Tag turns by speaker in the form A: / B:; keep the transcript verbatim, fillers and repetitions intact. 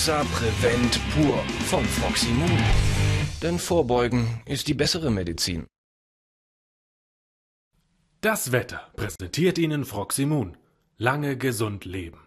A: Hoxa Prevent pur von Froximun. Denn Vorbeugen ist die bessere Medizin.
B: Das Wetter präsentiert Ihnen Froximun. Lange gesund leben.